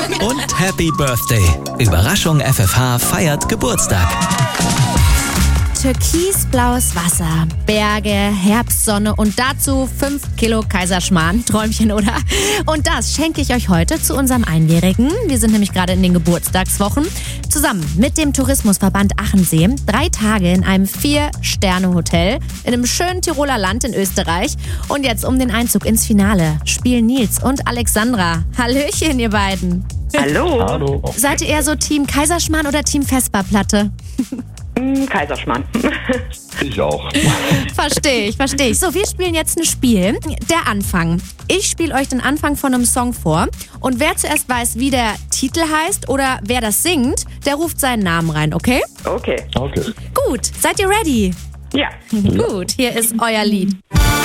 Und Happy Birthday. Überraschung, FFH feiert Geburtstag. Türkisblaues Wasser, Berge, Herbstsonne und dazu 5 Kilo Kaiserschmarrn. Träumchen, oder? Und das schenke ich euch heute zu unserem Einjährigen. Wir sind nämlich gerade in den Geburtstagswochen. Zusammen mit dem Tourismusverband Achensee 3 Tage in einem 4-Sterne-Hotel in einem schönen Tiroler Land in Österreich. Und jetzt um den Einzug ins Finale spielen Nils und Alexandra. Hallöchen, ihr beiden. Hallo. Hallo. Seid ihr eher so Team Kaiserschmarrn oder Team Vesperplatte? Kaiserschmarrn. Ich auch. Verstehe ich. So, wir spielen jetzt ein Spiel. Der Anfang. Ich spiele euch den Anfang von einem Song vor. Und wer zuerst weiß, wie der Titel heißt oder wer das singt, der ruft seinen Namen rein, okay? Okay. Gut, seid ihr ready? Ja. Gut, hier ist euer Lied.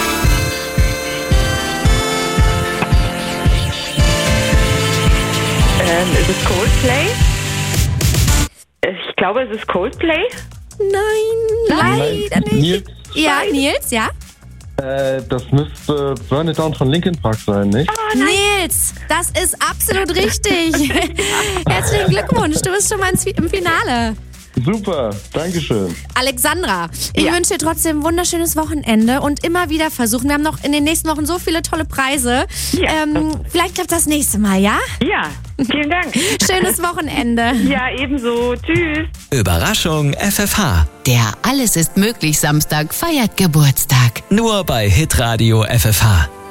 Ist es Coldplay? Ich glaube, es ist Coldplay. Nein, leider nicht. Nils, Ja, Nils, ja? das müsste Burn It Down von Linkin Park sein, nicht? Nils, das ist absolut richtig. Herzlichen Glückwunsch, du bist schon mal im Finale. Super, Dankeschön. Alexandra, ich wünsche dir trotzdem ein wunderschönes Wochenende und immer wieder versuchen. Wir haben noch in den nächsten Wochen so viele tolle Preise. Ja. Vielleicht klappt das nächste Mal, ja? Ja, vielen Dank. Schönes Wochenende. Ja, ebenso. Tschüss. Überraschung, FFH. Der Alles ist möglich Samstag feiert Geburtstag. Nur bei Hitradio FFH.